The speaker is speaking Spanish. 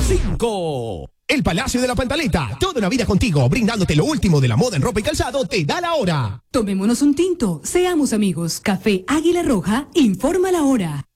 5. El Palacio de la Pantaleta, toda una vida contigo, brindándote lo último de la moda en ropa y calzado, te da la hora. Tomémonos un tinto, seamos amigos. Café Águila Roja, informa la hora.